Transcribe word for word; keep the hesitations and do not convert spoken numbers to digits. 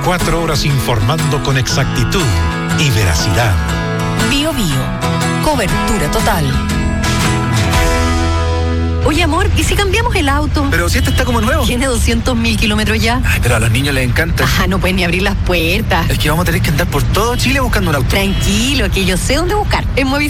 veinticuatro horas informando con exactitud y veracidad. Bio Bio, cobertura total. Oye, amor, ¿y si cambiamos el auto? Pero si este está como nuevo. Tiene doscientos mil kilómetros ya. Ay, pero a los niños les encanta. Ajá, no pueden ni abrir las puertas. Es que vamos a tener que andar por todo Chile buscando un auto. Tranquilo, que yo sé dónde buscar. En Movistar.